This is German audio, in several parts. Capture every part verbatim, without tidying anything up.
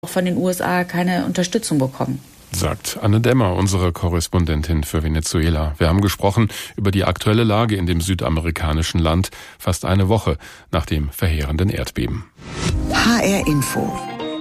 von den U S A keine Unterstützung bekommen. Sagt Anne Dämmer, unsere Korrespondentin für Venezuela. Wir haben gesprochen über die aktuelle Lage in dem südamerikanischen Land, fast eine Woche nach dem verheerenden Erdbeben. H R Info.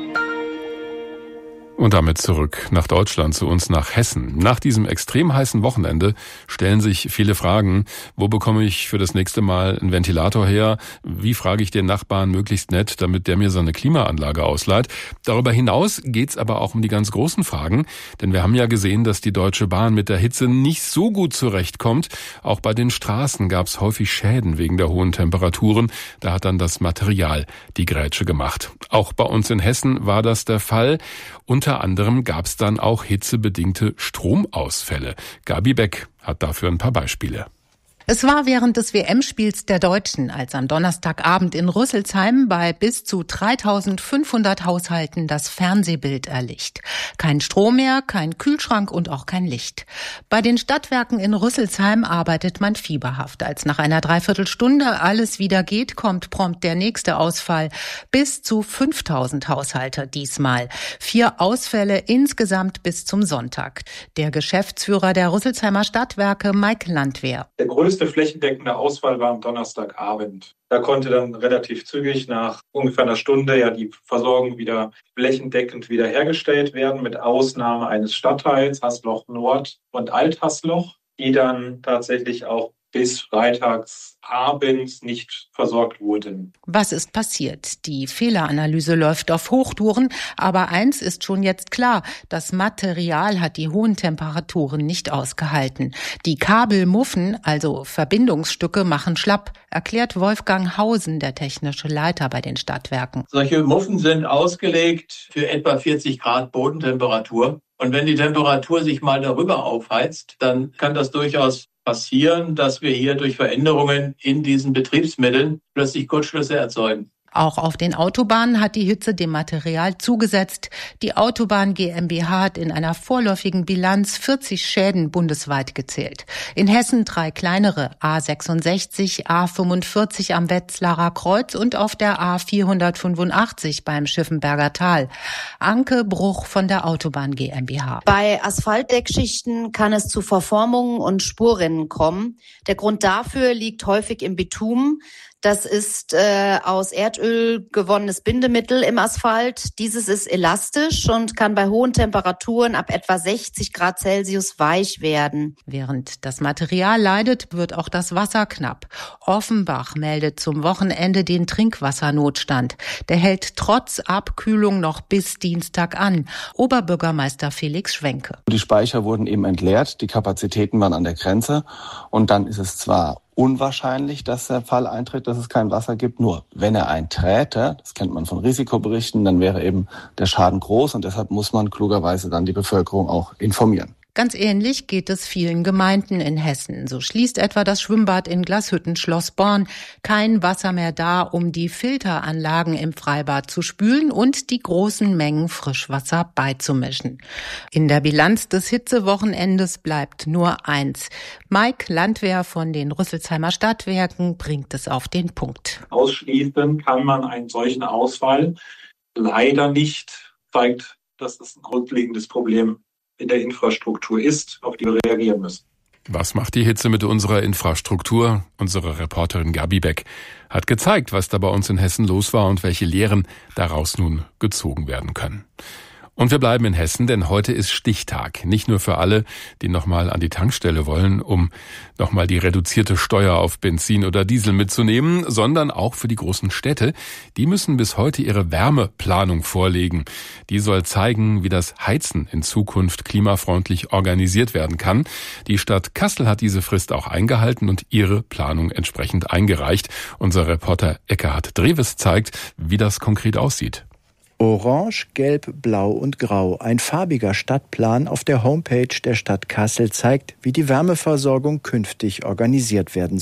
Und damit zurück nach Deutschland, zu uns nach Hessen. Nach diesem extrem heißen Wochenende stellen sich viele Fragen. Wo bekomme ich für das nächste Mal einen Ventilator her? Wie frage ich den Nachbarn möglichst nett, damit der mir seine Klimaanlage ausleiht? Darüber hinaus geht's aber auch um die ganz großen Fragen. Denn wir haben ja gesehen, dass die Deutsche Bahn mit der Hitze nicht so gut zurechtkommt. Auch bei den Straßen gab's häufig Schäden wegen der hohen Temperaturen. Da hat dann das Material die Grätsche gemacht. Auch bei uns in Hessen war das der Fall. Unter anderem gab es dann auch hitzebedingte Stromausfälle. Gabi Beck hat dafür ein paar Beispiele. Es war während des W M-Spiels der Deutschen, als am Donnerstagabend in Rüsselsheim bei bis zu dreitausendfünfhundert Haushalten das Fernsehbild erlischt. Kein Strom mehr, kein Kühlschrank und auch kein Licht. Bei den Stadtwerken in Rüsselsheim arbeitet man fieberhaft. Als nach einer Dreiviertelstunde alles wieder geht, kommt prompt der nächste Ausfall. Bis zu fünftausend Haushalte diesmal. Vier Ausfälle insgesamt bis zum Sonntag. Der Geschäftsführer der Rüsselsheimer Stadtwerke, Mike Landwehr. Der größte flächendeckende Ausfall war am Donnerstagabend. Da konnte dann relativ zügig nach ungefähr einer Stunde ja die Versorgung wieder flächendeckend wiederhergestellt werden, mit Ausnahme eines Stadtteils, Haßloch Nord und Alt-Haßloch, die dann tatsächlich auch bis freitags abends nicht versorgt wurden. Was ist passiert? Die Fehleranalyse läuft auf Hochtouren, aber eins ist schon jetzt klar, das Material hat die hohen Temperaturen nicht ausgehalten. Die Kabelmuffen, also Verbindungsstücke, machen schlapp, erklärt Wolfgang Hausen, der technische Leiter bei den Stadtwerken. Solche Muffen sind ausgelegt für etwa vierzig Grad Bodentemperatur. Und wenn die Temperatur sich mal darüber aufheizt, dann kann das durchaus passieren, dass wir hier durch Veränderungen in diesen Betriebsmitteln plötzlich Kurzschlüsse erzeugen. Auch auf den Autobahnen hat die Hitze dem Material zugesetzt. Die Autobahn GmbH hat in einer vorläufigen Bilanz vierzig Schäden bundesweit gezählt. In Hessen drei kleinere, A sechsundsechzig, A fünfundvierzig am Wetzlarer Kreuz und auf der A vierhundertfünfundachtzig beim Schiffenberger Tal. Anke Bruch von der Autobahn GmbH. Bei Asphaltdeckschichten kann es zu Verformungen und Spurrinnen kommen. Der Grund dafür liegt häufig im Bitumen. Das ist äh, aus Erdöl gewonnenes Bindemittel im Asphalt. Dieses ist elastisch und kann bei hohen Temperaturen ab etwa sechzig Grad Celsius weich werden. Während das Material leidet, wird auch das Wasser knapp. Offenbach meldet zum Wochenende den Trinkwassernotstand. Der hält trotz Abkühlung noch bis Dienstag an. Oberbürgermeister Felix Schwenke. Die Speicher wurden eben entleert, die Kapazitäten waren an der Grenze und dann ist es zwar unwahrscheinlich, dass der Fall eintritt, dass es kein Wasser gibt. Nur wenn er einträte, das kennt man von Risikoberichten, dann wäre eben der Schaden groß und deshalb muss man klugerweise dann die Bevölkerung auch informieren. Ganz ähnlich geht es vielen Gemeinden in Hessen. So schließt etwa das Schwimmbad in Glashütten Schloss Born. Kein Wasser mehr da, um die Filteranlagen im Freibad zu spülen und die großen Mengen Frischwasser beizumischen. In der Bilanz des Hitzewochenendes bleibt nur eins. Mike Landwehr von den Rüsselsheimer Stadtwerken bringt es auf den Punkt. Ausschließen kann man einen solchen Ausfall leider nicht, zeigt, dass es ein grundlegendes Problem in der Infrastruktur ist, auf die wir reagieren müssen. Was macht die Hitze mit unserer Infrastruktur? Unsere Reporterin Gabi Beck hat gezeigt, was da bei uns in Hessen los war und welche Lehren daraus nun gezogen werden können. Und wir bleiben in Hessen, denn heute ist Stichtag. Nicht nur für alle, die nochmal an die Tankstelle wollen, um nochmal die reduzierte Steuer auf Benzin oder Diesel mitzunehmen, sondern auch für die großen Städte. Die müssen bis heute ihre Wärmeplanung vorlegen. Die soll zeigen, wie das Heizen in Zukunft klimafreundlich organisiert werden kann. Die Stadt Kassel hat diese Frist auch eingehalten und ihre Planung entsprechend eingereicht. Unser Reporter Eckhard Dreves zeigt, wie das konkret aussieht. Orange, Gelb, Blau und Grau. Ein farbiger Stadtplan auf der Homepage der Stadt Kassel zeigt, wie die Wärmeversorgung künftig organisiert werden soll.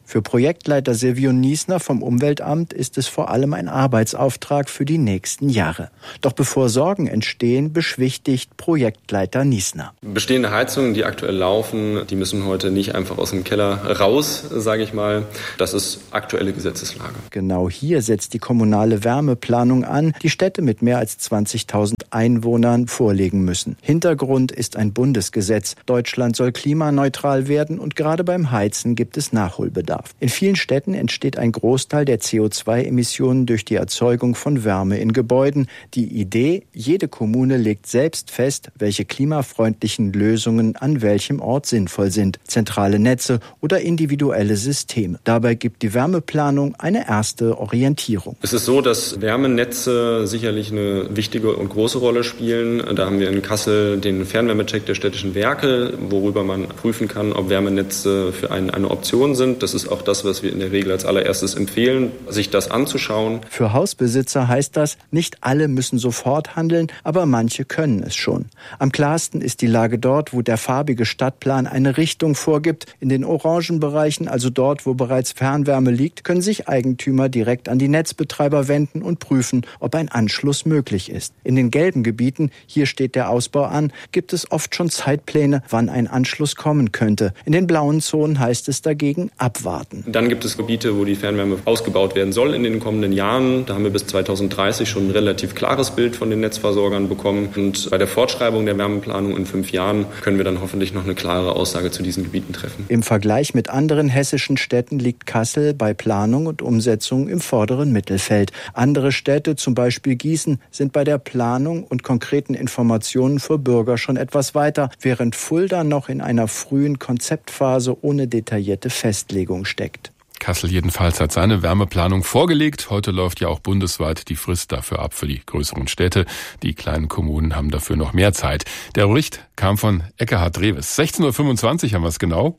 Für Projektleiter Silvio Niesner vom Umweltamt ist es vor allem ein Arbeitsauftrag für die nächsten Jahre. Doch bevor Sorgen entstehen, beschwichtigt Projektleiter Niesner. Bestehende Heizungen, die aktuell laufen, die müssen heute nicht einfach aus dem Keller raus, sage ich mal. Das ist aktuelle Gesetzeslage. Genau hier setzt die kommunale Wärmeplanung an, die Städte mit mehr als zwanzigtausend Einwohnern vorlegen müssen. Hintergrund ist ein Bundesgesetz. Deutschland soll klimaneutral werden und gerade beim Heizen gibt es Nachholbedarf. In vielen Städten entsteht ein Großteil der C O zwei Emissionen durch die Erzeugung von Wärme in Gebäuden. Die Idee, jede Kommune legt selbst fest, welche klimafreundlichen Lösungen an welchem Ort sinnvoll sind. Zentrale Netze oder individuelle Systeme. Dabei gibt die Wärmeplanung eine erste Orientierung. Es ist so, dass Wärmenetze sicherlich eine wichtige und große Rolle spielen. Da haben wir in Kassel den Fernwärmecheck der städtischen Werke, worüber man prüfen kann, ob Wärmenetze für einen eine Option sind. Das ist auch das, was wir in der Regel als allererstes empfehlen, sich das anzuschauen. Für Hausbesitzer heißt das, nicht alle müssen sofort handeln, aber manche können es schon. Am klarsten ist die Lage dort, wo der farbige Stadtplan eine Richtung vorgibt. In den orangen Bereichen, also dort, wo bereits Fernwärme liegt, können sich Eigentümer direkt an die Netzbetreiber wenden und prüfen, ob ein Anschluss möglich ist. In den gelben Gebieten, hier steht der Ausbau an, gibt es oft schon Zeitpläne, wann ein Anschluss kommen könnte. In den blauen Zonen heißt es dagegen abwarten. Dann gibt es Gebiete, wo die Fernwärme ausgebaut werden soll in den kommenden Jahren. Da haben wir bis zweitausenddreißig schon ein relativ klares Bild von den Netzversorgern bekommen. Und bei der Fortschreibung der Wärmeplanung in fünf Jahren können wir dann hoffentlich noch eine klare Aussage zu diesen Gebieten treffen. Im Vergleich mit anderen hessischen Städten liegt Kassel bei Planung und Umsetzung im vorderen Mittelfeld. Andere Städte, zum Beispiel Gießen, sind bei der Planung und konkreten Informationen für Bürger schon etwas weiter, während Fulda noch in einer frühen Konzeptphase ohne detaillierte Festlegung steckt. Kassel jedenfalls hat seine Wärmeplanung vorgelegt. Heute läuft ja auch bundesweit die Frist dafür ab für die größeren Städte. Die kleinen Kommunen haben dafür noch mehr Zeit. Der Bericht kam von Eckehard Drewes. sechzehn Uhr fünfundzwanzig haben wir es genau.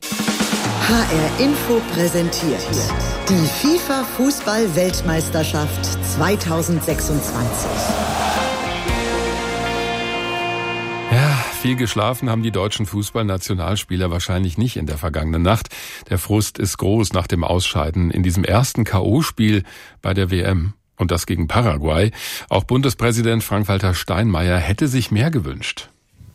H R Info präsentiert die FIFA-Fußball-Weltmeisterschaft zweitausendsechsundzwanzig. Ja, viel geschlafen haben die deutschen Fußballnationalspieler wahrscheinlich nicht in der vergangenen Nacht. Der Frust ist groß nach dem Ausscheiden in diesem ersten K O-Spiel bei der W M. Und das gegen Paraguay. Auch Bundespräsident Frank-Walter Steinmeier hätte sich mehr gewünscht.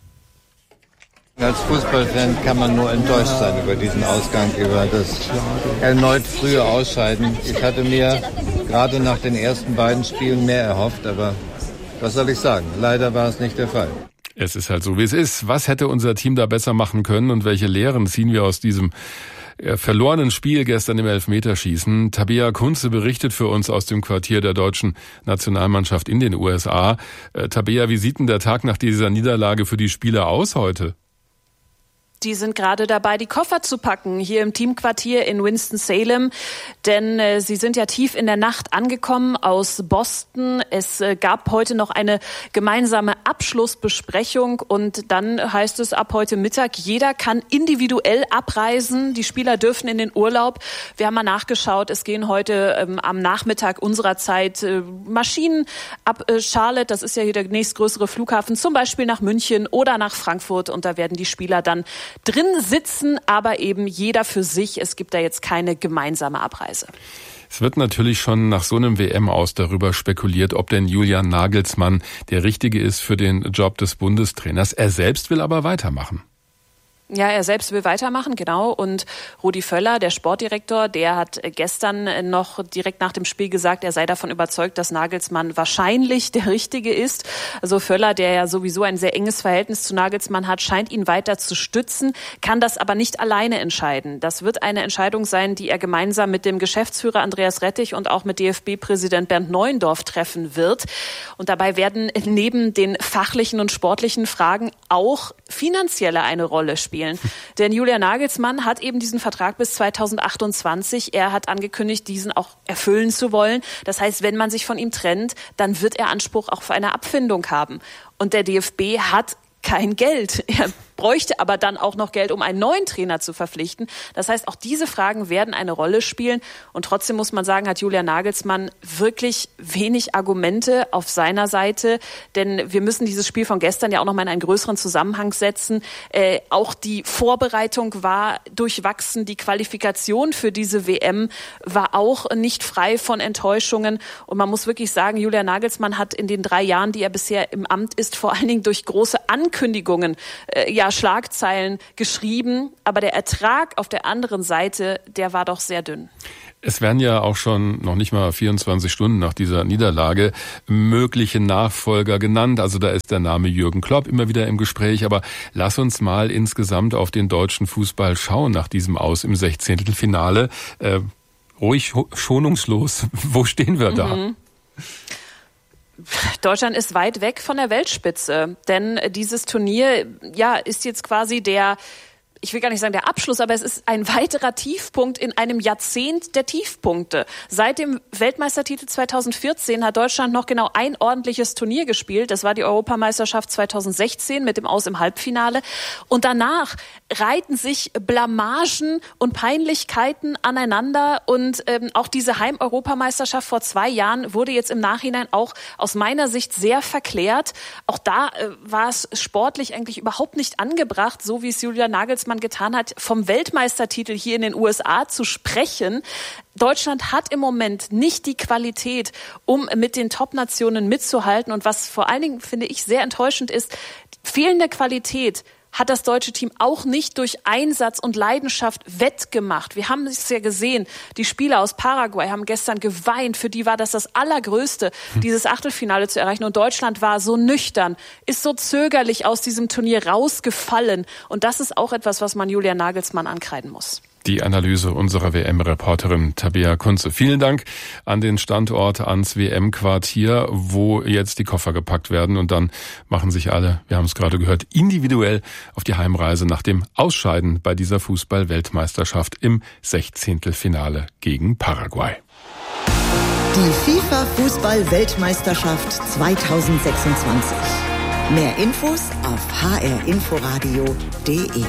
Als Fußballfan kann man nur enttäuscht sein über diesen Ausgang, über das erneut frühe Ausscheiden. Ich hatte mir gerade nach den ersten beiden Spielen mehr erhofft, aber was soll ich sagen? Leider war es nicht der Fall. Es ist halt so, wie es ist. Was hätte unser Team da besser machen können und welche Lehren ziehen wir aus diesem verlorenen Spiel gestern im Elfmeterschießen? Tabea Kunze berichtet für uns aus dem Quartier der deutschen Nationalmannschaft in den U S A. Äh, Tabea, wie sieht denn der Tag nach dieser Niederlage für die Spieler aus heute? Die sind gerade dabei, die Koffer zu packen, hier im Teamquartier in Winston-Salem. Denn äh, sie sind ja tief in der Nacht angekommen aus Boston. Es äh, gab heute noch eine gemeinsame Abschlussbesprechung. Und dann heißt es ab heute Mittag, jeder kann individuell abreisen. Die Spieler dürfen in den Urlaub. Wir haben mal nachgeschaut, es gehen heute ähm, am Nachmittag unserer Zeit äh, Maschinen ab äh, Charlotte. Das ist ja hier der nächstgrößere Flughafen, zum Beispiel nach München oder nach Frankfurt. Und da werden die Spieler dann drin sitzen, aber eben jeder für sich. Es gibt da jetzt keine gemeinsame Abreise. Es wird natürlich schon nach so einem W M-Aus darüber spekuliert, ob denn Julian Nagelsmann der Richtige ist für den Job des Bundestrainers. Er selbst will aber weitermachen. Ja, er selbst will weitermachen, genau. Und Rudi Völler, der Sportdirektor, der hat gestern noch direkt nach dem Spiel gesagt, er sei davon überzeugt, dass Nagelsmann wahrscheinlich der Richtige ist. Also Völler, der ja sowieso ein sehr enges Verhältnis zu Nagelsmann hat, scheint ihn weiter zu stützen, kann das aber nicht alleine entscheiden. Das wird eine Entscheidung sein, die er gemeinsam mit dem Geschäftsführer Andreas Rettich und auch mit D F B-Präsident Bernd Neuendorf treffen wird. Und dabei werden neben den fachlichen und sportlichen Fragen auch finanzielle eine Rolle spielen. Denn Julian Nagelsmann hat eben diesen Vertrag bis zweitausendachtundzwanzig. Er hat angekündigt, diesen auch erfüllen zu wollen. Das heißt, wenn man sich von ihm trennt, dann wird er Anspruch auch auf eine Abfindung haben. Und der D F B hat kein Geld. Er bräuchte aber dann auch noch Geld, um einen neuen Trainer zu verpflichten. Das heißt, auch diese Fragen werden eine Rolle spielen. Und trotzdem muss man sagen, hat Julian Nagelsmann wirklich wenig Argumente auf seiner Seite. Denn wir müssen dieses Spiel von gestern ja auch noch mal in einen größeren Zusammenhang setzen. Äh, auch die Vorbereitung war durchwachsen. Die Qualifikation für diese W M war auch nicht frei von Enttäuschungen. Und man muss wirklich sagen, Julian Nagelsmann hat in den drei Jahren, die er bisher im Amt ist, vor allen Dingen durch große Ankündigungen, äh, ja, Schlagzeilen geschrieben. Aber der Ertrag auf der anderen Seite, der war doch sehr dünn. Es werden ja auch schon noch nicht mal vierundzwanzig Stunden nach dieser Niederlage mögliche Nachfolger genannt. Also da ist der Name Jürgen Klopp immer wieder im Gespräch. Aber lass uns mal insgesamt auf den deutschen Fußball schauen nach diesem Aus im Sechzehntelfinale. Äh, ruhig, schonungslos. Wo stehen wir da? Mhm. Deutschland ist weit weg von der Weltspitze. Denn dieses Turnier, ja, ist jetzt quasi der... Ich will gar nicht sagen der Abschluss, aber es ist ein weiterer Tiefpunkt in einem Jahrzehnt der Tiefpunkte. Seit dem Weltmeistertitel zweitausendvierzehn hat Deutschland noch genau ein ordentliches Turnier gespielt. Das war die Europameisterschaft zweitausendsechzehn mit dem Aus im Halbfinale. Und danach reihten sich Blamagen und Peinlichkeiten aneinander. Und ähm, auch diese Heim-Europameisterschaft vor zwei Jahren wurde jetzt im Nachhinein auch aus meiner Sicht sehr verklärt. Auch da äh, war es sportlich eigentlich überhaupt nicht angebracht, so wie es Julian Nagelsmann getan hat, vom Weltmeistertitel hier in den U S A zu sprechen. Deutschland hat im Moment nicht die Qualität, um mit den Top-Nationen mitzuhalten. Und was vor allen Dingen, finde ich, sehr enttäuschend ist, fehlende Qualität hat das deutsche Team auch nicht durch Einsatz und Leidenschaft wettgemacht. Wir haben es ja gesehen, die Spieler aus Paraguay haben gestern geweint. Für die war das das Allergrößte, dieses Achtelfinale zu erreichen. Und Deutschland war so nüchtern, ist so zögerlich aus diesem Turnier rausgefallen. Und das ist auch etwas, was man Julian Nagelsmann ankreiden muss. Die Analyse unserer W M-Reporterin Tabea Kunze. Vielen Dank an den Standort, ans W M-Quartier, wo jetzt die Koffer gepackt werden und dann machen sich alle, wir haben es gerade gehört, individuell auf die Heimreise nach dem Ausscheiden bei dieser Fußball-Weltmeisterschaft im Sechzehntelfinale gegen Paraguay. Die FIFA-Fußball-Weltmeisterschaft zweitausendsechsundzwanzig. Mehr Infos auf h r inforadio punkt d e.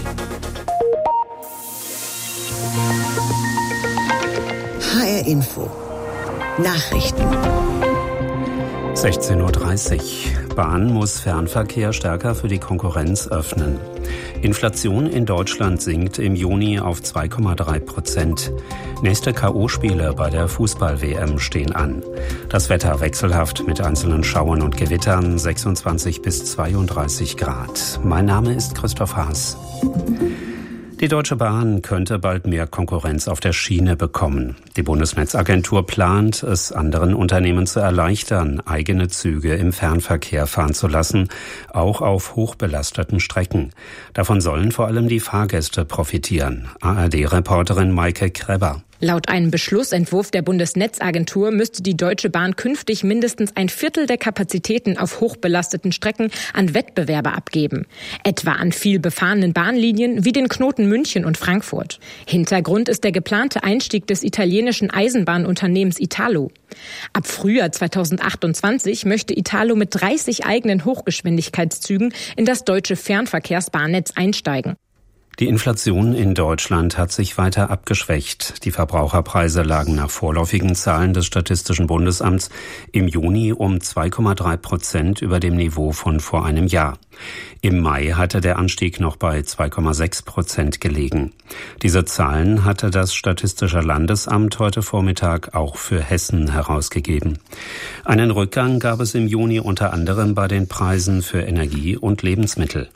H R Info. Nachrichten. sechzehn Uhr dreißig. Bahn muss Fernverkehr stärker für die Konkurrenz öffnen. Inflation in Deutschland sinkt im Juni auf zwei Komma drei Prozent. Nächste K O-Spiele bei der Fußball-W M stehen an. Das Wetter wechselhaft mit einzelnen Schauern und Gewittern, sechsundzwanzig bis zweiunddreißig Grad. Mein Name ist Christoph Haas. Die Deutsche Bahn könnte bald mehr Konkurrenz auf der Schiene bekommen. Die Bundesnetzagentur plant, es anderen Unternehmen zu erleichtern, eigene Züge im Fernverkehr fahren zu lassen, auch auf hochbelasteten Strecken. Davon sollen vor allem die Fahrgäste profitieren. A R D-Reporterin Maike Kreber. Laut einem Beschlussentwurf der Bundesnetzagentur müsste die Deutsche Bahn künftig mindestens ein Viertel der Kapazitäten auf hochbelasteten Strecken an Wettbewerber abgeben. Etwa an viel befahrenen Bahnlinien wie den Knoten München und Frankfurt. Hintergrund ist der geplante Einstieg des italienischen Eisenbahnunternehmens Italo. Ab Frühjahr zweitausendachtundzwanzig möchte Italo mit dreißig eigenen Hochgeschwindigkeitszügen in das deutsche Fernverkehrsbahnnetz einsteigen. Die Inflation in Deutschland hat sich weiter abgeschwächt. Die Verbraucherpreise lagen nach vorläufigen Zahlen des Statistischen Bundesamts im Juni um zwei Komma drei Prozent über dem Niveau von vor einem Jahr. Im Mai hatte der Anstieg noch bei zwei Komma sechs Prozent gelegen. Diese Zahlen hatte das Statistische Landesamt heute Vormittag auch für Hessen herausgegeben. Einen Rückgang gab es im Juni unter anderem bei den Preisen für Energie und Lebensmittel.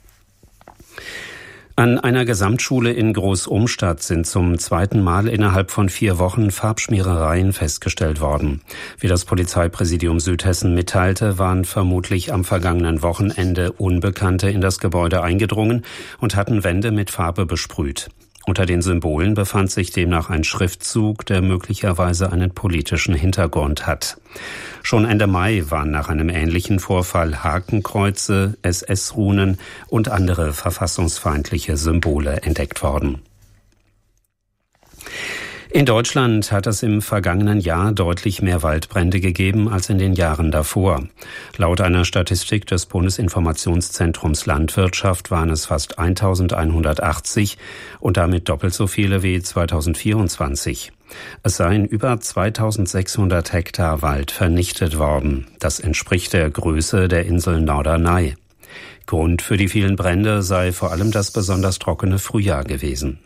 An einer Gesamtschule in Groß-Umstadt sind zum zweiten Mal innerhalb von vier Wochen Farbschmierereien festgestellt worden. Wie das Polizeipräsidium Südhessen mitteilte, waren vermutlich am vergangenen Wochenende Unbekannte in das Gebäude eingedrungen und hatten Wände mit Farbe besprüht. Unter den Symbolen befand sich demnach ein Schriftzug, der möglicherweise einen politischen Hintergrund hat. Schon Ende Mai waren nach einem ähnlichen Vorfall Hakenkreuze, S S-Runen und andere verfassungsfeindliche Symbole entdeckt worden. In Deutschland hat es im vergangenen Jahr deutlich mehr Waldbrände gegeben als in den Jahren davor. Laut einer Statistik des Bundesinformationszentrums Landwirtschaft waren es fast eintausendeinhundertachtzig und damit doppelt so viele wie zweitausendvierundzwanzig. Es seien über zweitausendsechshundert Hektar Wald vernichtet worden. Das entspricht der Größe der Insel Norderney. Grund für die vielen Brände sei vor allem das besonders trockene Frühjahr gewesen.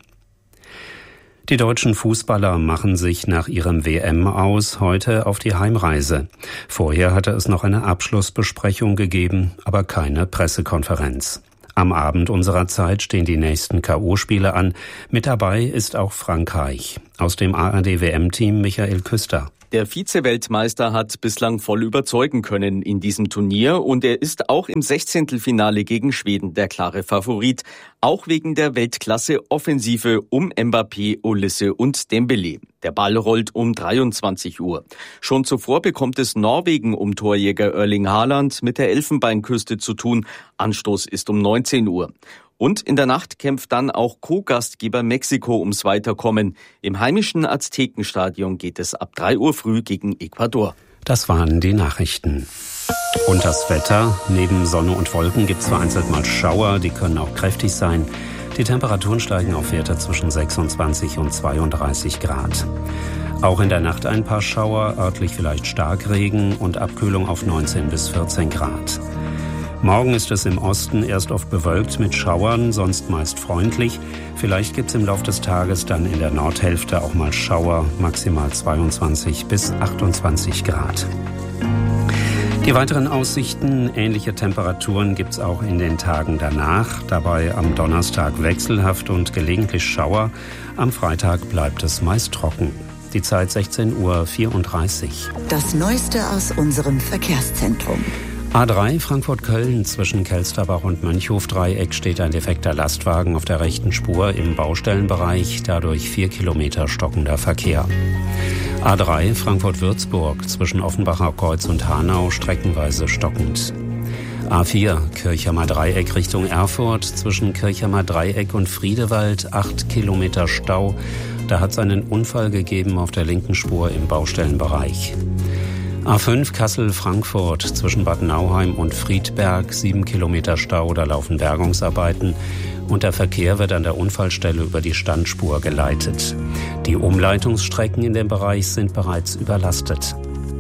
Die deutschen Fußballer machen sich nach ihrem W M-Aus heute auf die Heimreise. Vorher hatte es noch eine Abschlussbesprechung gegeben, aber keine Pressekonferenz. Am Abend unserer Zeit stehen die nächsten K O-Spiele an. Mit dabei ist auch Frankreich. Aus dem A R D-W M-Team Michael Küster. Der Vize-Weltmeister hat bislang voll überzeugen können in diesem Turnier und er ist auch im Sechzehntelfinale gegen Schweden der klare Favorit. Auch wegen der Weltklasse-Offensive um Mbappé, Olise und Dembélé. Der Ball rollt um dreiundzwanzig Uhr. Schon zuvor bekommt es Norwegen um Torjäger Erling Haaland mit der Elfenbeinküste zu tun. Anstoß ist um neunzehn Uhr. Und in der Nacht kämpft dann auch Co-Gastgeber Mexiko ums Weiterkommen. Im heimischen Aztekenstadion geht es ab drei Uhr früh gegen Ecuador. Das waren die Nachrichten. Und das Wetter. Neben Sonne und Wolken gibt es vereinzelt mal Schauer, die können auch kräftig sein. Die Temperaturen steigen auf Werte zwischen sechsundzwanzig und zweiunddreißig Grad. Auch in der Nacht ein paar Schauer, örtlich vielleicht Starkregen und Abkühlung auf neunzehn bis vierzehn Grad. Morgen ist es im Osten erst oft bewölkt mit Schauern, sonst meist freundlich. Vielleicht gibt es im Laufe des Tages dann in der Nordhälfte auch mal Schauer, maximal zweiundzwanzig bis achtundzwanzig Grad. Die weiteren Aussichten, ähnliche Temperaturen gibt es auch in den Tagen danach. Dabei am Donnerstag wechselhaft und gelegentlich Schauer. Am Freitag bleibt es meist trocken. Die Zeit sechzehn Uhr vierunddreißig. Das Neueste aus unserem Verkehrszentrum. A drei Frankfurt-Köln zwischen Kelsterbach und Mönchhof-Dreieck steht ein defekter Lastwagen auf der rechten Spur im Baustellenbereich, dadurch vier Kilometer stockender Verkehr. A drei Frankfurt-Würzburg zwischen Offenbacher Kreuz und Hanau streckenweise stockend. A vier Kirchheimer Dreieck Richtung Erfurt zwischen Kirchheimer Dreieck und Friedewald acht Kilometer Stau. Da hat es einen Unfall gegeben auf der linken Spur im Baustellenbereich. A fünf Kassel-Frankfurt zwischen Bad Nauheim und Friedberg, sieben Kilometer Stau, da laufen Bergungsarbeiten und der Verkehr wird an der Unfallstelle über die Standspur geleitet. Die Umleitungsstrecken in dem Bereich sind bereits überlastet.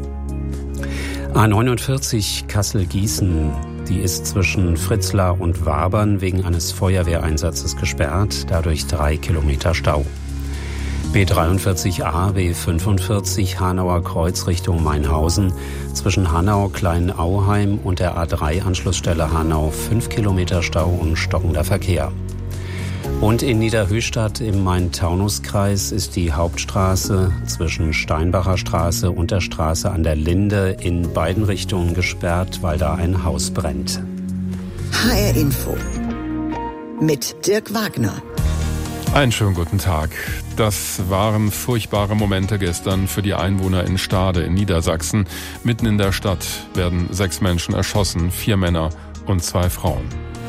A neunundvierzig Kassel-Gießen, die ist zwischen Fritzlar und Wabern wegen eines Feuerwehreinsatzes gesperrt, dadurch drei Kilometer Stau. B dreiundvierzig A, B fünfundvierzig Hanauer Kreuz Richtung Mainhausen zwischen Hanau, Kleinauheim und der A drei Anschlussstelle Hanau fünf Kilometer Stau und stockender Verkehr. Und in Niederhöchstadt im Main-Taunus-Kreis ist die Hauptstraße zwischen Steinbacher Straße und der Straße an der Linde in beiden Richtungen gesperrt, weil da ein Haus brennt. H R Info mit Dirk Wagner. Einen schönen guten Tag. Das waren furchtbare Momente gestern für die Einwohner in Stade in Niedersachsen. Mitten in der Stadt werden sechs Menschen erschossen, vier Männer und zwei Frauen.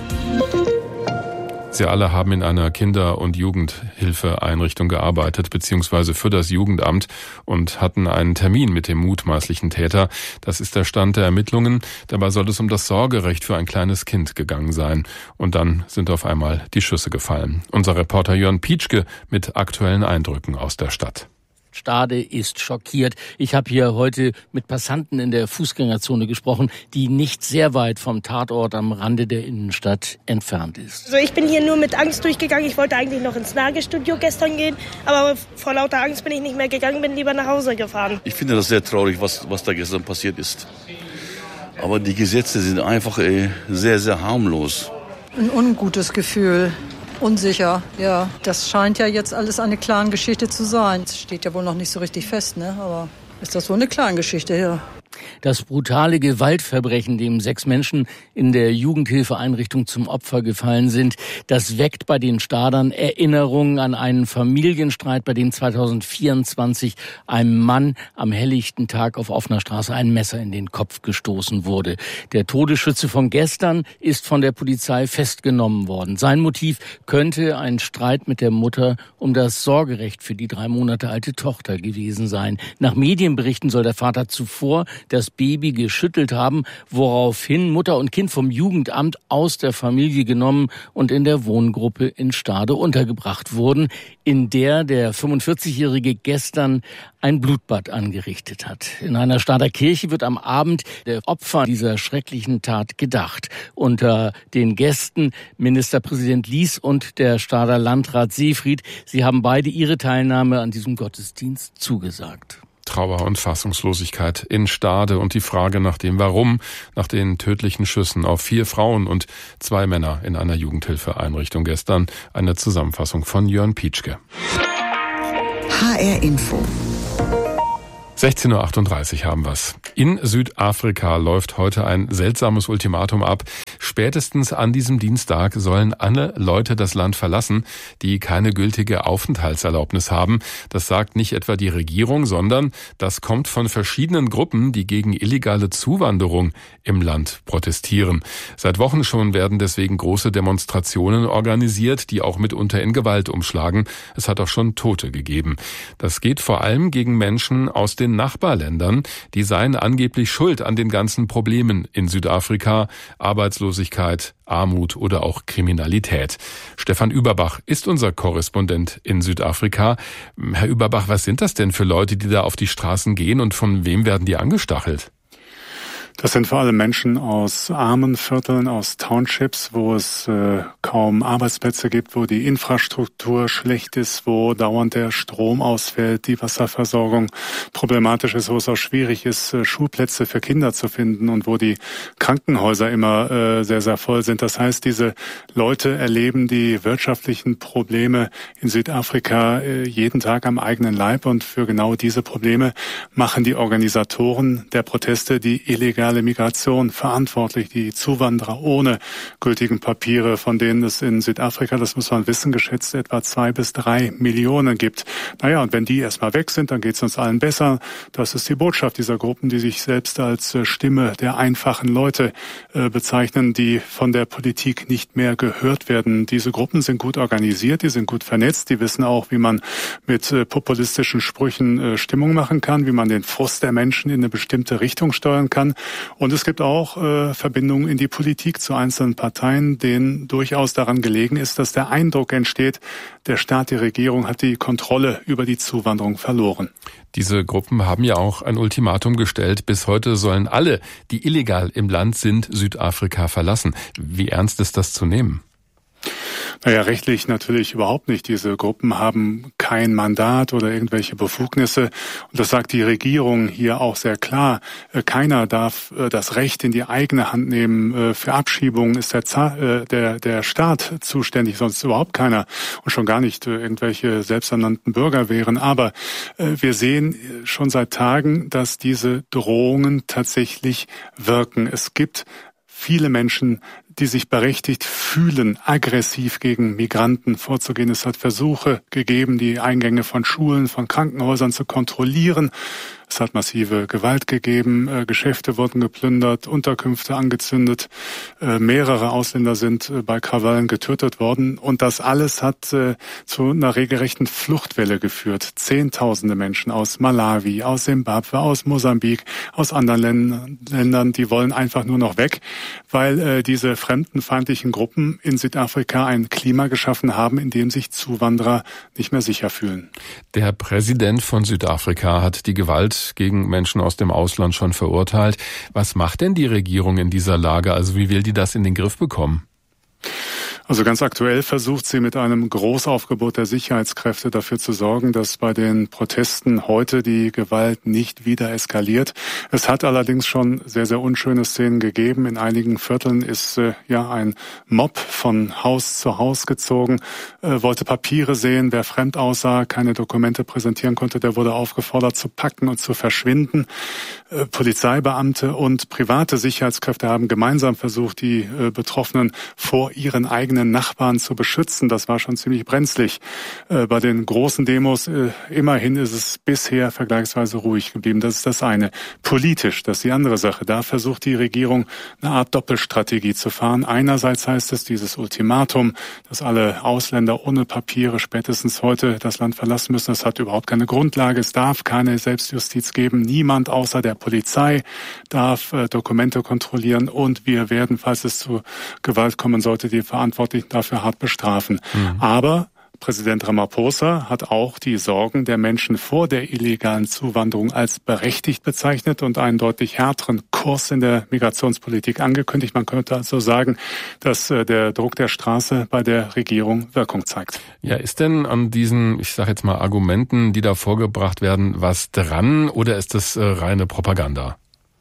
Sie alle haben in einer Kinder- und Jugendhilfeeinrichtung gearbeitet, beziehungsweise für das Jugendamt und hatten einen Termin mit dem mutmaßlichen Täter. Das ist der Stand der Ermittlungen. Dabei soll es um das Sorgerecht für ein kleines Kind gegangen sein. Und dann sind auf einmal die Schüsse gefallen. Unser Reporter Jörn Pietschke mit aktuellen Eindrücken aus der Stadt. Stade ist schockiert. Ich habe hier heute mit Passanten in der Fußgängerzone gesprochen, die nicht sehr weit vom Tatort am Rande der Innenstadt entfernt ist. Also ich bin hier nur mit Angst durchgegangen. Ich wollte eigentlich noch ins Nagelstudio gestern gehen, aber vor lauter Angst bin ich nicht mehr gegangen, bin lieber nach Hause gefahren. Ich finde das sehr traurig, was, was da gestern passiert ist. Aber die Gesetze sind einfach ey, sehr, sehr harmlos. Ein ungutes Gefühl. Unsicher, ja. Das scheint ja jetzt alles eine Clan-Geschichte zu sein. Das steht ja wohl noch nicht so richtig fest, ne? Aber ist das wohl eine Clan-Geschichte, ja. Das brutale Gewaltverbrechen, dem sechs Menschen in der Jugendhilfeeinrichtung zum Opfer gefallen sind, das weckt bei den Stadern Erinnerungen an einen Familienstreit, bei dem zweitausendvierundzwanzig einem Mann am helllichten Tag auf offener Straße ein Messer in den Kopf gestoßen wurde. Der Todesschütze von gestern ist von der Polizei festgenommen worden. Sein Motiv könnte ein Streit mit der Mutter um das Sorgerecht für die drei Monate alte Tochter gewesen sein. Nach Medienberichten soll der Vater zuvor das Baby geschüttelt haben, woraufhin Mutter und Kind vom Jugendamt aus der Familie genommen und in der Wohngruppe in Stade untergebracht wurden, in der der fünfundvierzigjährige gestern ein Blutbad angerichtet hat. In einer Stader Kirche wird am Abend der Opfer dieser schrecklichen Tat gedacht. Unter den Gästen Ministerpräsident Lies und der Stader Landrat Seefried. Sie haben beide ihre Teilnahme an diesem Gottesdienst zugesagt. Trauer und Fassungslosigkeit in Stade und die Frage nach dem Warum, nach den tödlichen Schüssen auf vier Frauen und zwei Männer in einer Jugendhilfeeinrichtung gestern. Eine Zusammenfassung von Jörn Pietschke. H R Info. sechzehn Uhr achtunddreißig haben wir's. In Südafrika läuft heute ein seltsames Ultimatum ab. Spätestens an diesem Dienstag sollen alle Leute das Land verlassen, die keine gültige Aufenthaltserlaubnis haben. Das sagt nicht etwa die Regierung, sondern das kommt von verschiedenen Gruppen, die gegen illegale Zuwanderung im Land protestieren. Seit Wochen schon werden deswegen große Demonstrationen organisiert, die auch mitunter in Gewalt umschlagen. Es hat auch schon Tote gegeben. Das geht vor allem gegen Menschen aus den Nachbarländern, die seien angeblich schuld an den ganzen Problemen in Südafrika, Arbeitslosigkeit, Armut oder auch Kriminalität. Stefan Überbach ist unser Korrespondent in Südafrika. Herr Überbach, was sind das denn für Leute, die da auf die Straßen gehen und von wem werden die angestachelt? Das sind vor allem Menschen aus armen Vierteln, aus Townships, wo es äh, kaum Arbeitsplätze gibt, wo die Infrastruktur schlecht ist, wo dauernd der Strom ausfällt, die Wasserversorgung problematisch ist, wo es auch schwierig ist, äh, Schulplätze für Kinder zu finden und wo die Krankenhäuser immer äh, sehr, sehr voll sind. Das heißt, diese Leute erleben die wirtschaftlichen Probleme in Südafrika äh, jeden Tag am eigenen Leib und für genau diese Probleme machen die Organisatoren der Proteste die illegale Migration verantwortlich, die Zuwanderer ohne gültigen Papiere, von denen es in Südafrika, das muss man wissen, geschätzt etwa zwei bis drei Millionen gibt. Naja, und wenn die erstmal weg sind, dann geht es uns allen besser. Das ist die Botschaft dieser Gruppen, die sich selbst als Stimme der einfachen Leute äh, bezeichnen, die von der Politik nicht mehr gehört werden. Diese Gruppen sind gut organisiert, die sind gut vernetzt, die wissen auch, wie man mit äh, populistischen Sprüchen äh, Stimmung machen kann, wie man den Frust der Menschen in eine bestimmte Richtung steuern kann. Und es gibt auch äh, Verbindungen in die Politik zu einzelnen Parteien, denen durchaus daran gelegen ist, dass der Eindruck entsteht, der Staat, die Regierung hat die Kontrolle über die Zuwanderung verloren. Diese Gruppen haben ja auch ein Ultimatum gestellt. Bis heute sollen alle, die illegal im Land sind, Südafrika verlassen. Wie ernst ist das zu nehmen? Naja, rechtlich natürlich überhaupt nicht. Diese Gruppen haben kein Mandat oder irgendwelche Befugnisse. Und das sagt die Regierung hier auch sehr klar. Keiner darf das Recht in die eigene Hand nehmen. Für Abschiebungen ist der, der, der Staat zuständig, sonst überhaupt keiner. Und schon gar nicht irgendwelche selbsternannten Bürger wären. Aber wir sehen schon seit Tagen, dass diese Drohungen tatsächlich wirken. Es gibt viele Menschen, die sich berechtigt fühlen, aggressiv gegen Migranten vorzugehen. Es hat Versuche gegeben, die Eingänge von Schulen, von Krankenhäusern zu kontrollieren. Es hat massive Gewalt gegeben, äh, Geschäfte wurden geplündert, Unterkünfte angezündet, äh, mehrere Ausländer sind äh, bei Krawallen getötet worden und das alles hat äh, zu einer regelrechten Fluchtwelle geführt. Zehntausende Menschen aus Malawi, aus Simbabwe, aus Mosambik, aus anderen Ländern, Ländern, die wollen einfach nur noch weg, weil äh, diese fremdenfeindlichen Gruppen in Südafrika ein Klima geschaffen haben, in dem sich Zuwanderer nicht mehr sicher fühlen. Der Präsident von Südafrika hat die Gewalt gegen Menschen aus dem Ausland schon verurteilt. Was macht denn die Regierung in dieser Lage? Also wie will die das in den Griff bekommen? Also ganz aktuell versucht sie mit einem Großaufgebot der Sicherheitskräfte dafür zu sorgen, dass bei den Protesten heute die Gewalt nicht wieder eskaliert. Es hat allerdings schon sehr, sehr unschöne Szenen gegeben. In einigen Vierteln ist äh, ja ein Mob von Haus zu Haus gezogen, äh, wollte Papiere sehen. Wer fremd aussah, keine Dokumente präsentieren konnte, der wurde aufgefordert zu packen und zu verschwinden. Äh, Polizeibeamte und private Sicherheitskräfte haben gemeinsam versucht, die äh, Betroffenen vor ihren eigenen Nachbarn zu beschützen. Das war schon ziemlich brenzlig. Äh, bei den großen Demos, äh, immerhin ist es bisher vergleichsweise ruhig geblieben. Das ist das eine. Politisch, das ist die andere Sache. Da versucht die Regierung eine Art Doppelstrategie zu fahren. Einerseits heißt es dieses Ultimatum, dass alle Ausländer ohne Papiere spätestens heute das Land verlassen müssen. Das hat überhaupt keine Grundlage. Es darf keine Selbstjustiz geben. Niemand außer der Polizei darf äh, Dokumente kontrollieren und wir werden, falls es zu Gewalt kommen sollte, die Verantwortlichen dafür hart bestrafen. Mhm. Aber Präsident Ramaphosa hat auch die Sorgen der Menschen vor der illegalen Zuwanderung als berechtigt bezeichnet und einen deutlich härteren Kurs in der Migrationspolitik angekündigt. Man könnte also sagen, dass äh, der Druck der Straße bei der Regierung Wirkung zeigt. Ja, ist denn an diesen, ich sage jetzt mal, Argumenten, die da vorgebracht werden, was dran oder ist das äh, reine Propaganda?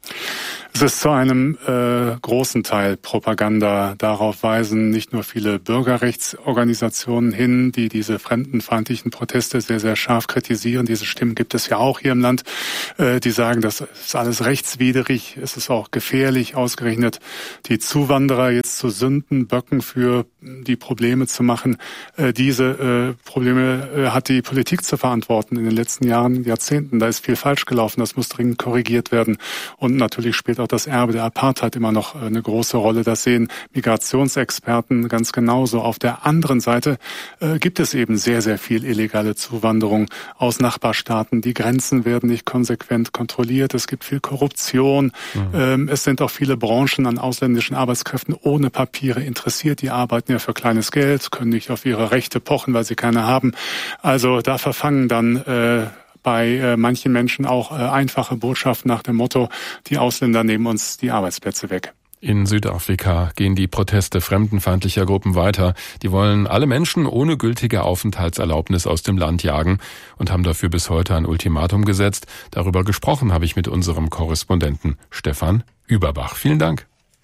Es ist zu einem äh, großen Teil Propaganda. Darauf weisen nicht nur viele Bürgerrechtsorganisationen hin, die diese fremdenfeindlichen Proteste sehr, sehr scharf kritisieren. Diese Stimmen gibt es ja auch hier im Land, äh, die sagen, das ist alles rechtswidrig, es ist auch gefährlich, ausgerechnet die Zuwanderer jetzt zu Sündenböcken für die Probleme zu machen. Äh, diese äh, Probleme äh, hat die Politik zu verantworten in den letzten Jahren, Jahrzehnten. Da ist viel falsch gelaufen, das muss dringend korrigiert werden. Und natürlich spielt auch das Erbe der Apartheid immer noch eine große Rolle. Das sehen Migrationsexperten ganz genauso. Auf der anderen Seite äh, gibt es eben sehr, sehr viel illegale Zuwanderung aus Nachbarstaaten. Die Grenzen werden nicht konsequent kontrolliert. Es gibt viel Korruption. Mhm. Ähm, es sind auch viele Branchen an ausländischen Arbeitskräften ohne Papiere interessiert. Die arbeiten ja für kleines Geld, können nicht auf ihre Rechte pochen, weil sie keine haben. Also da verfangen dann äh, bei äh, manchen Menschen auch äh, einfache Botschaften nach dem Motto, die Ausländer nehmen uns die Arbeitsplätze weg. In Südafrika gehen die Proteste fremdenfeindlicher Gruppen weiter. Die wollen alle Menschen ohne gültige Aufenthaltserlaubnis aus dem Land jagen und haben dafür bis heute ein Ultimatum gesetzt. Darüber gesprochen habe ich mit unserem Korrespondenten Stefan Überbach. Vielen Dank.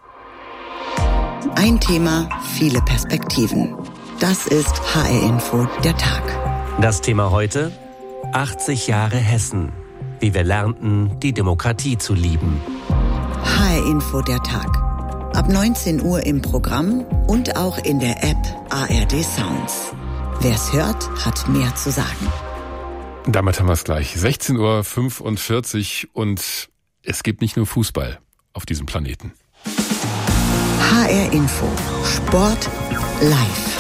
Ein Thema, viele Perspektiven. Das ist H R Info, der Tag. Das Thema heute: achtzig Jahre Hessen. Wie wir lernten, die Demokratie zu lieben. H R Info, der Tag. Ab neunzehn Uhr im Programm und auch in der App A R D Sounds. Wer's hört, hat mehr zu sagen. Damit haben wir es gleich. sechzehn Uhr fünfundvierzig und es gibt nicht nur Fußball auf diesem Planeten. H R Info. Sport live.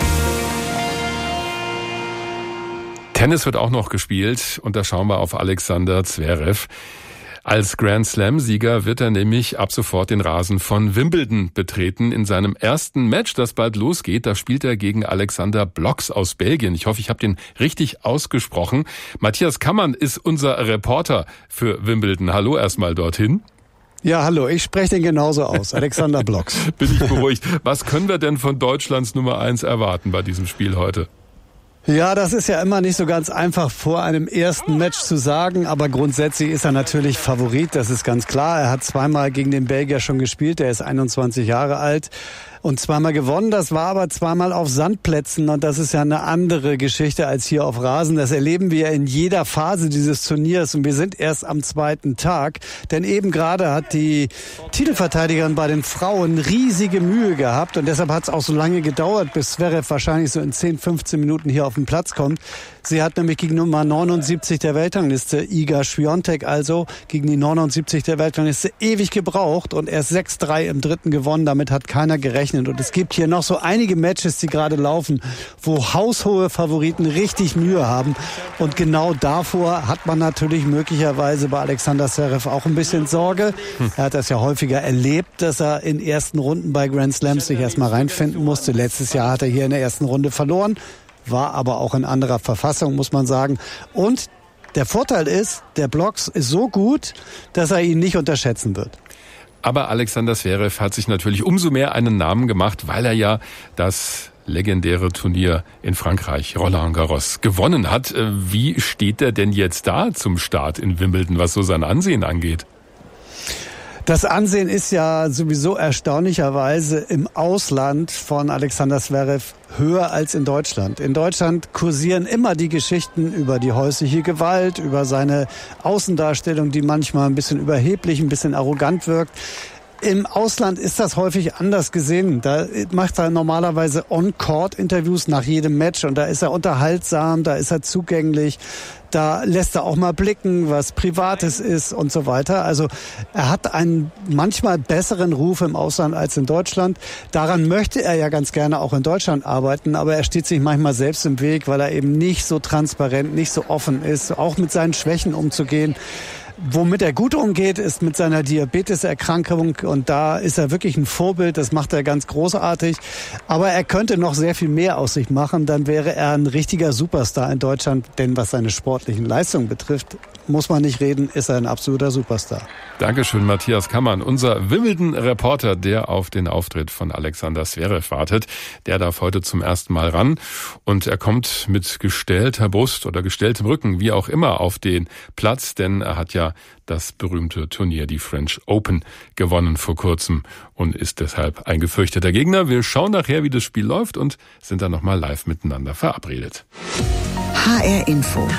Tennis wird auch noch gespielt und da schauen wir auf Alexander Zverev. Als Grand Slam-Sieger wird er nämlich ab sofort den Rasen von Wimbledon betreten. In seinem ersten Match, das bald losgeht, da spielt er gegen Alexander Blox aus Belgien. Ich hoffe, ich habe den richtig ausgesprochen. Matthias Kammann ist unser Reporter für Wimbledon. Hallo erstmal dorthin. Ja, hallo, ich spreche den genauso aus. Alexander Blox. Bin ich beruhigt. Was können wir denn von Deutschlands Nummer eins erwarten bei diesem Spiel heute? Ja, das ist ja immer nicht so ganz einfach vor einem ersten Match zu sagen, aber grundsätzlich ist er natürlich Favorit, das ist ganz klar. Er hat zweimal gegen den Belgier schon gespielt, er ist einundzwanzig Jahre alt und zweimal gewonnen. Das war aber zweimal auf Sandplätzen und das ist ja eine andere Geschichte als hier auf Rasen. Das erleben wir in jeder Phase dieses Turniers und wir sind erst am zweiten Tag, denn eben gerade hat die Titelverteidigerin bei den Frauen riesige Mühe gehabt und deshalb hat es auch so lange gedauert, bis Zverev wahrscheinlich so in zehn, fünfzehn Minuten hier auf den Platz kommt. Sie hat nämlich gegen Nummer neunundsiebzig der Weltrangliste, Iga Swiatek also, gegen die neunundsiebzig der Weltrangliste ewig gebraucht und erst sechs drei im dritten gewonnen. Damit hat keiner gerechnet. Und es gibt hier noch so einige Matches, die gerade laufen, wo haushohe Favoriten richtig Mühe haben. Und genau davor hat man natürlich möglicherweise bei Alexander Zverev auch ein bisschen Sorge. Hm. Er hat das ja häufiger erlebt, dass er in ersten Runden bei Grand Slams sich erstmal reinfinden musste. Letztes Jahr hat er hier in der ersten Runde verloren. War aber auch in anderer Verfassung, muss man sagen. Und der Vorteil ist, der Blox ist so gut, dass er ihn nicht unterschätzen wird. Aber Alexander Zverev hat sich natürlich umso mehr einen Namen gemacht, weil er ja das legendäre Turnier in Frankreich, Roland Garros, gewonnen hat. Wie steht er denn jetzt da zum Start in Wimbledon, was so sein Ansehen angeht? Das Ansehen ist ja sowieso erstaunlicherweise im Ausland von Alexander Zverev höher als in Deutschland. In Deutschland kursieren immer die Geschichten über die häusliche Gewalt, über seine Außendarstellung, die manchmal ein bisschen überheblich, ein bisschen arrogant wirkt. Im Ausland ist das häufig anders gesehen. Da macht er normalerweise On-Court-Interviews nach jedem Match und da ist er unterhaltsam, da ist er zugänglich, da lässt er auch mal blicken, was Privates ist und so weiter. Also er hat einen manchmal besseren Ruf im Ausland als in Deutschland. Daran möchte er ja ganz gerne auch in Deutschland arbeiten, aber er steht sich manchmal selbst im Weg, weil er eben nicht so transparent, nicht so offen ist, auch mit seinen Schwächen umzugehen. Womit er gut umgeht, ist mit seiner Diabeteserkrankung und da ist er wirklich ein Vorbild, das macht er ganz großartig. Aber er könnte noch sehr viel mehr aus sich machen, dann wäre er ein richtiger Superstar in Deutschland, denn was seine sportlichen Leistungen betrifft, muss man nicht reden, ist er ein absoluter Superstar. Dankeschön, Matthias Kammann, unser Wimbledon-Reporter, der auf den Auftritt von Alexander Zverev wartet. Der darf heute zum ersten Mal ran und er kommt mit gestellter Brust oder gestelltem Rücken, wie auch immer, auf den Platz, denn er hat ja das berühmte Turnier, die French Open, gewonnen vor kurzem und ist deshalb ein gefürchteter Gegner. Wir schauen nachher, wie das Spiel läuft und sind dann nochmal live miteinander verabredet. H R Info.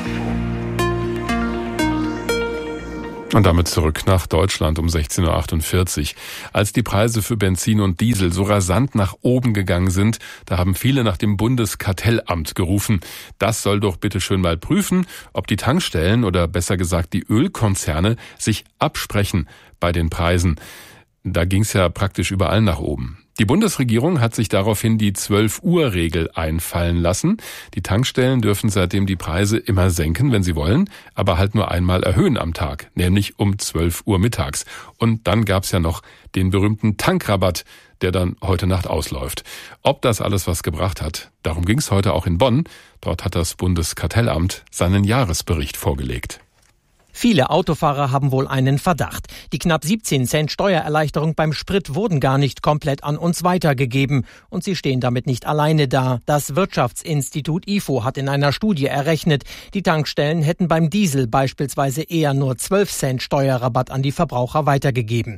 Und damit zurück nach Deutschland um sechzehn Uhr achtundvierzig. Als die Preise für Benzin und Diesel so rasant nach oben gegangen sind, da haben viele nach dem Bundeskartellamt gerufen. Das soll doch bitte schön mal prüfen, ob die Tankstellen oder besser gesagt die Ölkonzerne sich absprechen bei den Preisen. Da ging's ja praktisch überall nach oben. Die Bundesregierung hat sich daraufhin die zwölf Uhr Regel einfallen lassen. Die Tankstellen dürfen seitdem die Preise immer senken, wenn sie wollen, aber halt nur einmal erhöhen am Tag, nämlich um zwölf Uhr mittags. Und dann gab's ja noch den berühmten Tankrabatt, der dann heute Nacht ausläuft. Ob das alles was gebracht hat, darum ging's heute auch in Bonn. Dort hat das Bundeskartellamt seinen Jahresbericht vorgelegt. Viele Autofahrer haben wohl einen Verdacht. Die knapp siebzehn Cent Steuererleichterung beim Sprit wurden gar nicht komplett an uns weitergegeben. Und sie stehen damit nicht alleine da. Das Wirtschaftsinstitut I F O hat in einer Studie errechnet, die Tankstellen hätten beim Diesel beispielsweise eher nur zwölf Cent Steuerrabatt an die Verbraucher weitergegeben.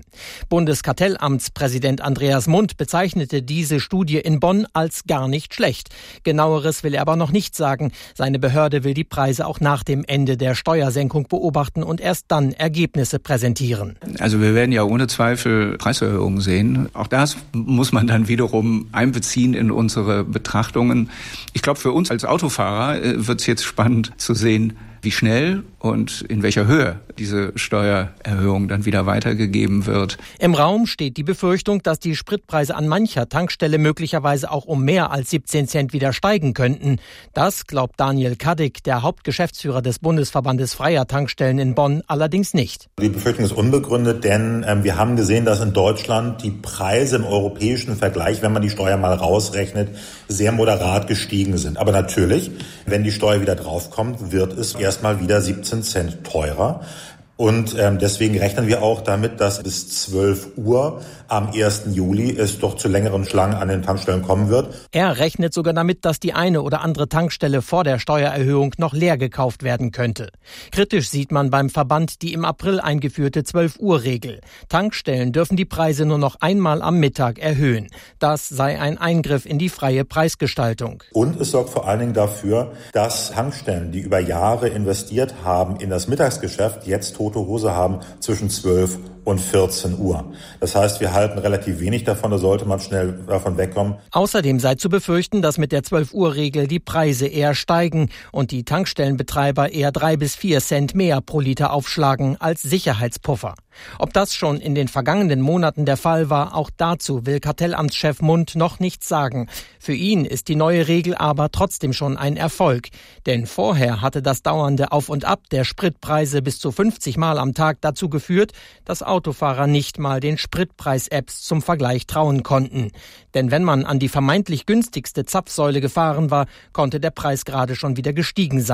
Bundeskartellamtspräsident Andreas Mund bezeichnete diese Studie in Bonn als gar nicht schlecht. Genaueres will er aber noch nicht sagen. Seine Behörde will die Preise auch nach dem Ende der Steuersenkung beobachten und erst dann Ergebnisse präsentieren. Also wir werden ja ohne Zweifel Preiserhöhungen sehen. Auch das muss man dann wiederum einbeziehen in unsere Betrachtungen. Ich glaube, für uns als Autofahrer wird es jetzt spannend zu sehen, wie schnell und in welcher Höhe diese Steuererhöhung dann wieder weitergegeben wird. Im Raum steht die Befürchtung, dass die Spritpreise an mancher Tankstelle möglicherweise auch um mehr als siebzehn Cent wieder steigen könnten. Das glaubt Daniel Kaddick, der Hauptgeschäftsführer des Bundesverbandes freier Tankstellen in Bonn, allerdings nicht. Die Befürchtung ist unbegründet, denn äh, wir haben gesehen, dass in Deutschland die Preise im europäischen Vergleich, wenn man die Steuer mal rausrechnet, sehr moderat gestiegen sind. Aber natürlich, wenn die Steuer wieder draufkommt, wird es erstmal wieder siebzehn Cent teurer. Und ähm, deswegen rechnen wir auch damit, dass bis zwölf Uhr am ersten Juli es doch zu längeren Schlangen an den Tankstellen kommen wird. Er rechnet sogar damit, dass die eine oder andere Tankstelle vor der Steuererhöhung noch leer gekauft werden könnte. Kritisch sieht man beim Verband die im April eingeführte zwölf Uhr Regel. Tankstellen dürfen die Preise nur noch einmal am Mittag erhöhen. Das sei ein Eingriff in die freie Preisgestaltung. Und es sorgt vor allen Dingen dafür, dass Tankstellen, die über Jahre investiert haben in das Mittagsgeschäft, jetzt tote Hose haben zwischen zwölf und vierzehn Uhr. Das heißt, wir halten relativ wenig davon, da sollte man schnell davon wegkommen. Außerdem sei zu befürchten, dass mit der zwölf Uhr Regel die Preise eher steigen und die Tankstellenbetreiber eher drei bis vier Cent mehr pro Liter aufschlagen als Sicherheitspuffer. Ob das schon in den vergangenen Monaten der Fall war, auch dazu will Kartellamtschef Mund noch nichts sagen. Für ihn ist die neue Regel aber trotzdem schon ein Erfolg. Denn vorher hatte das dauernde Auf und Ab der Spritpreise bis zu fünfzig Mal am Tag dazu geführt, dass Autofahrer nicht mal den Spritpreis-Apps zum Vergleich trauen konnten. Denn wenn man an die vermeintlich günstigste Zapfsäule gefahren war, konnte der Preis gerade schon wieder gestiegen sein.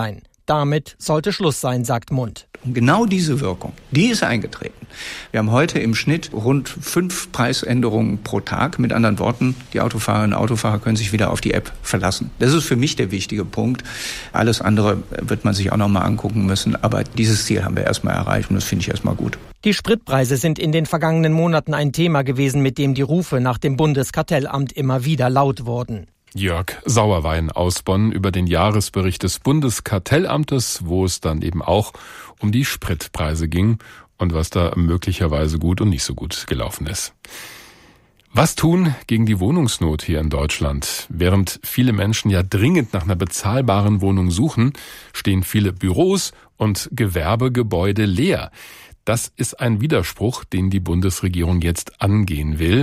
Damit sollte Schluss sein, sagt Mund. Und genau diese Wirkung, die ist eingetreten. Wir haben heute im Schnitt rund fünf Preisänderungen pro Tag. Mit anderen Worten, die Autofahrerinnen und Autofahrer können sich wieder auf die App verlassen. Das ist für mich der wichtige Punkt. Alles andere wird man sich auch noch mal angucken müssen. Aber dieses Ziel haben wir erstmal erreicht und das finde ich erstmal gut. Die Spritpreise sind in den vergangenen Monaten ein Thema gewesen, mit dem die Rufe nach dem Bundeskartellamt immer wieder laut wurden. Jörg Sauerwein aus Bonn über den Jahresbericht des Bundeskartellamtes, wo es dann eben auch um die Spritpreise ging und was da möglicherweise gut und nicht so gut gelaufen ist. Was tun gegen die Wohnungsnot hier in Deutschland? Während viele Menschen ja dringend nach einer bezahlbaren Wohnung suchen, stehen viele Büros und Gewerbegebäude leer. Das ist ein Widerspruch, den die Bundesregierung jetzt angehen will.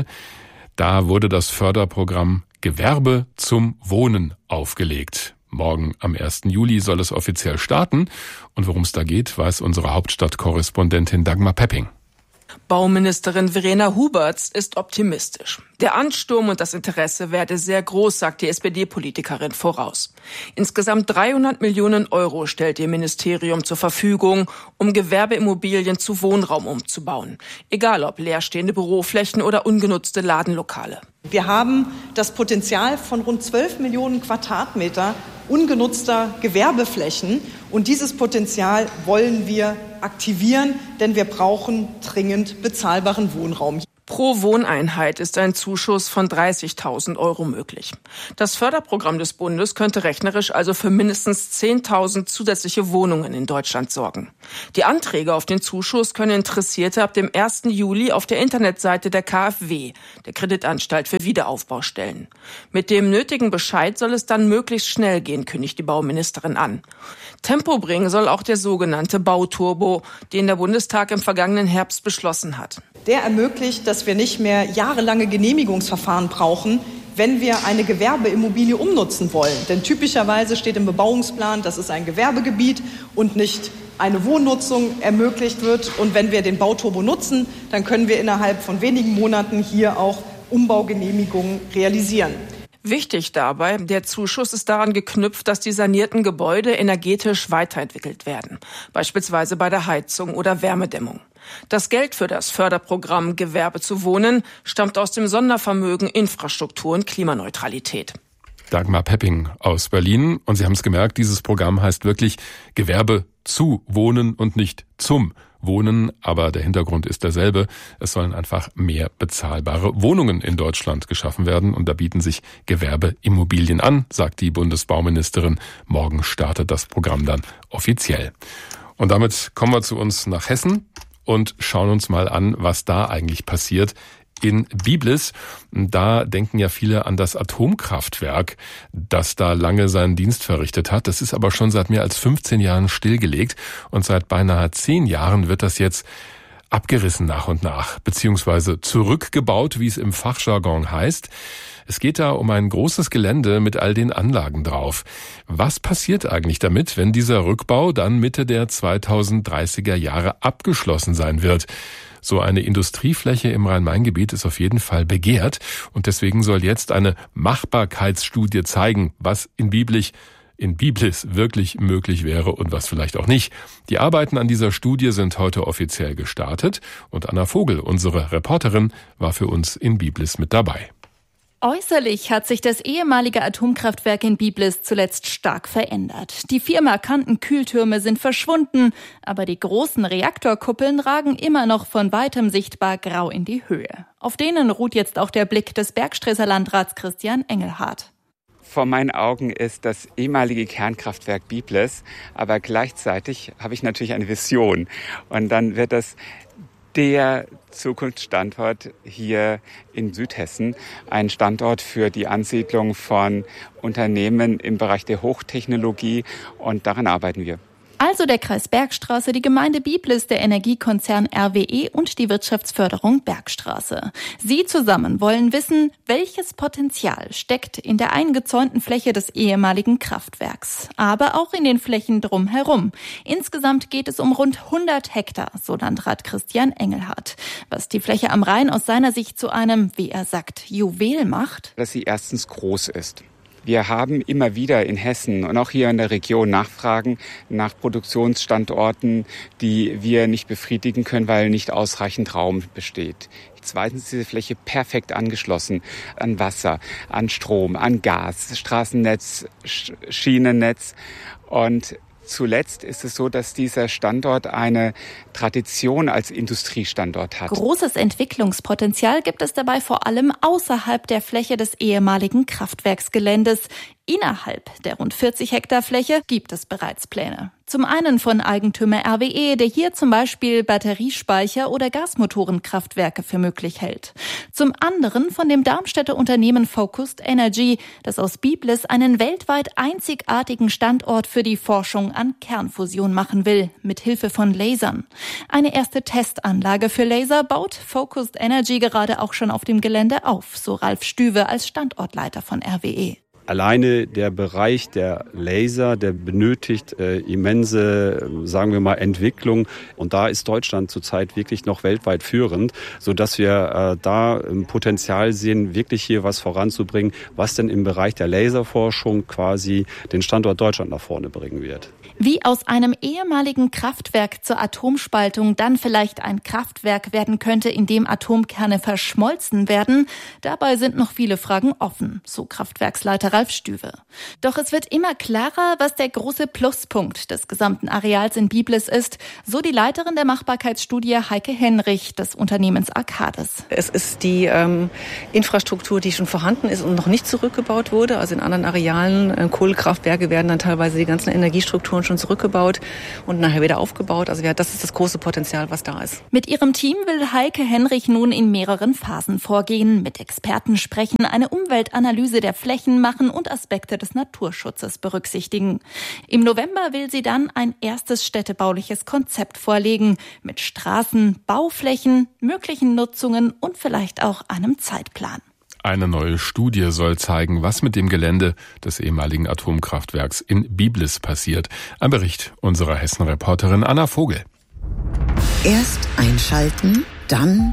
Da wurde das Förderprogramm Gewerbe zum Wohnen aufgelegt. Morgen am ersten Juli soll es offiziell starten. Und worum es da geht, weiß unsere Hauptstadtkorrespondentin Dagmar Pepping. Bauministerin Verena Huberts ist optimistisch. Der Ansturm und das Interesse werde sehr groß, sagt die S P D-Politikerin voraus. Insgesamt dreihundert Millionen Euro stellt ihr Ministerium zur Verfügung, um Gewerbeimmobilien zu Wohnraum umzubauen. Egal ob leerstehende Büroflächen oder ungenutzte Ladenlokale. Wir haben das Potenzial von rund zwölf Millionen Quadratmeter ungenutzter Gewerbeflächen. Und dieses Potenzial wollen wir aktivieren, denn wir brauchen dringend bezahlbaren Wohnraum. Pro Wohneinheit ist ein Zuschuss von dreißigtausend Euro möglich. Das Förderprogramm des Bundes könnte rechnerisch also für mindestens zehntausend zusätzliche Wohnungen in Deutschland sorgen. Die Anträge auf den Zuschuss können Interessierte ab dem ersten Juli auf der Internetseite der K f W, der Kreditanstalt für Wiederaufbau, stellen. Mit dem nötigen Bescheid soll es dann möglichst schnell gehen, kündigt die Bauministerin an. Tempo bringen soll auch der sogenannte Bauturbo, den der Bundestag im vergangenen Herbst beschlossen hat. Der ermöglicht, dass wir nicht mehr jahrelange Genehmigungsverfahren brauchen, wenn wir eine Gewerbeimmobilie umnutzen wollen. Denn typischerweise steht im Bebauungsplan, dass es ein Gewerbegebiet und nicht eine Wohnnutzung ermöglicht wird. Und wenn wir den Bauturbo nutzen, dann können wir innerhalb von wenigen Monaten hier auch Umbaugenehmigungen realisieren. Wichtig dabei, der Zuschuss ist daran geknüpft, dass die sanierten Gebäude energetisch weiterentwickelt werden, beispielsweise bei der Heizung oder Wärmedämmung. Das Geld für das Förderprogramm Gewerbe zu Wohnen stammt aus dem Sondervermögen Infrastruktur und Klimaneutralität. Dagmar Pepping aus Berlin. Und Sie haben es gemerkt, dieses Programm heißt wirklich Gewerbe zu Wohnen und nicht zum Wohnen. Aber der Hintergrund ist derselbe. Es sollen einfach mehr bezahlbare Wohnungen in Deutschland geschaffen werden. Und da bieten sich Gewerbeimmobilien an, sagt die Bundesbauministerin. Morgen startet das Programm dann offiziell. Und damit kommen wir zu uns nach Hessen und schauen uns mal an, was da eigentlich passiert in Biblis. Da denken ja viele an das Atomkraftwerk, das da lange seinen Dienst verrichtet hat. Das ist aber schon seit mehr als fünfzehn Jahren stillgelegt und seit beinahe zehn Jahren wird das jetzt abgerissen nach und nach, beziehungsweise zurückgebaut, wie es im Fachjargon heißt. Es geht da um ein großes Gelände mit all den Anlagen drauf. Was passiert eigentlich damit, wenn dieser Rückbau dann Mitte der zweitausenddreißiger Jahre abgeschlossen sein wird? So eine Industriefläche im Rhein-Main-Gebiet ist auf jeden Fall begehrt und deswegen soll jetzt eine Machbarkeitsstudie zeigen, was in Biblis in Biblis wirklich möglich wäre und was vielleicht auch nicht. Die Arbeiten an dieser Studie sind heute offiziell gestartet und Anna Vogel, unsere Reporterin, war für uns in Biblis mit dabei. Äußerlich hat sich das ehemalige Atomkraftwerk in Biblis zuletzt stark verändert. Die vier markanten Kühltürme sind verschwunden, aber die großen Reaktorkuppeln ragen immer noch von weitem sichtbar grau in die Höhe. Auf denen ruht jetzt auch der Blick des Bergstresser Landrats Christian Engelhardt. Vor meinen Augen ist das ehemalige Kernkraftwerk Biblis, aber gleichzeitig habe ich natürlich eine Vision. Und dann wird das der Zukunftsstandort hier in Südhessen, ein Standort für die Ansiedlung von Unternehmen im Bereich der Hochtechnologie und daran arbeiten wir. Also der Kreis Bergstraße, die Gemeinde Biblis, der Energiekonzern R W E und die Wirtschaftsförderung Bergstraße. Sie zusammen wollen wissen, welches Potenzial steckt in der eingezäunten Fläche des ehemaligen Kraftwerks, aber auch in den Flächen drumherum. Insgesamt geht es um rund hundert Hektar, so Landrat Christian Engelhardt. Was die Fläche am Rhein aus seiner Sicht zu einem, wie er sagt, Juwel macht? Dass sie erstens groß ist. Wir haben immer wieder in Hessen und auch hier in der Region Nachfragen nach Produktionsstandorten, die wir nicht befriedigen können, weil nicht ausreichend Raum besteht. Zweitens ist diese Fläche perfekt angeschlossen an Wasser, an Strom, an Gas, Straßennetz, Schienennetz. Und zuletzt ist es so, dass dieser Standort eine Tradition als Industriestandort hat. Großes Entwicklungspotenzial gibt es dabei vor allem außerhalb der Fläche des ehemaligen Kraftwerksgeländes. Innerhalb der rund vierzig Hektar Fläche gibt es bereits Pläne. Zum einen von Eigentümer R W E, der hier zum Beispiel Batteriespeicher oder Gasmotorenkraftwerke für möglich hält. Zum anderen von dem Darmstädter Unternehmen Focused Energy, das aus Biblis einen weltweit einzigartigen Standort für die Forschung an Kernfusion machen will, mit Hilfe von Lasern. Eine erste Testanlage für Laser baut Focused Energy gerade auch schon auf dem Gelände auf, so Ralf Stüwe als Standortleiter von R W E. Alleine der Bereich der Laser, der benötigt äh, immense, sagen wir mal, Entwicklung. Und da ist Deutschland zurzeit wirklich noch weltweit führend, sodass wir äh, da ein Potenzial sehen, wirklich hier was voranzubringen, was denn im Bereich der Laserforschung quasi den Standort Deutschland nach vorne bringen wird. Wie aus einem ehemaligen Kraftwerk zur Atomspaltung dann vielleicht ein Kraftwerk werden könnte, in dem Atomkerne verschmolzen werden, dabei sind noch viele Fragen offen, so Kraftwerksleiter Ralf Stüwe. Doch es wird immer klarer, was der große Pluspunkt des gesamten Areals in Biblis ist, so die Leiterin der Machbarkeitsstudie Heike Henrich des Unternehmens Arcadis. Es ist die ähm, Infrastruktur, die schon vorhanden ist und noch nicht zurückgebaut wurde. Also in anderen Arealen, äh, Kohlekraftwerke werden dann teilweise die ganzen Energiestrukturen schon zurückgebaut und nachher wieder aufgebaut. Also ja, das ist das große Potenzial, was da ist. Mit ihrem Team will Heike Henrich nun in mehreren Phasen vorgehen, mit Experten sprechen, eine Umweltanalyse der Flächen machen und Aspekte des Naturschutzes berücksichtigen. Im November will sie dann ein erstes städtebauliches Konzept vorlegen, mit Straßen, Bauflächen, möglichen Nutzungen und vielleicht auch einem Zeitplan. Eine neue Studie soll zeigen, was mit dem Gelände des ehemaligen Atomkraftwerks in Biblis passiert. Ein Bericht unserer Hessen-Reporterin Anna Vogel. Erst einschalten, dann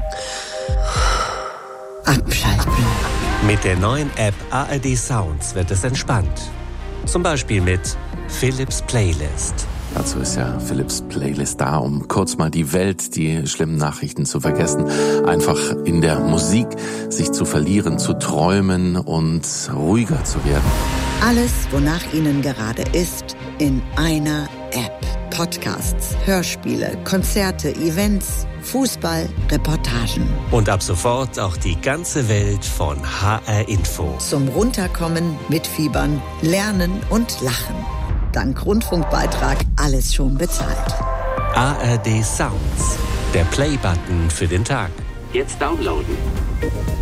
abschalten. Mit der neuen App A R D Sounds wird es entspannt. Zum Beispiel mit Philips Playlist. Dazu ist ja Philips Playlist da, um kurz mal die Welt, die schlimmen Nachrichten zu vergessen. Einfach in der Musik sich zu verlieren, zu träumen und ruhiger zu werden. Alles, wonach Ihnen gerade ist, in einer App. Podcasts, Hörspiele, Konzerte, Events, Fußball, Reportagen. Und ab sofort auch die ganze Welt von H R Info. Zum Runterkommen, Mitfiebern, Lernen und Lachen. Dank Rundfunkbeitrag alles schon bezahlt. A R D Sounds, der Play-Button für den Tag. Jetzt downloaden.